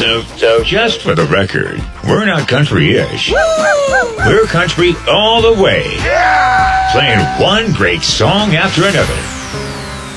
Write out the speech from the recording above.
So just for the record, we're not country-ish. We're country all the way. Playing one great song after another.